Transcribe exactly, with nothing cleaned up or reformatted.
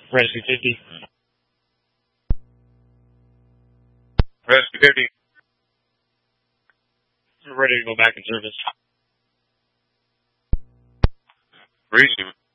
Rescue fifty. Rescue fifty. We're ready to go back in service. Receive.